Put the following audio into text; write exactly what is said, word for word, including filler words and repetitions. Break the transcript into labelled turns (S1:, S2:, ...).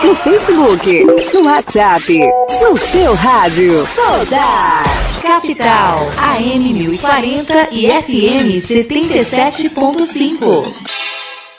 S1: no Facebook, no WhatsApp, no seu rádio. Soldar
S2: Capital, A M mil e quarenta e F M setenta e sete ponto cinco.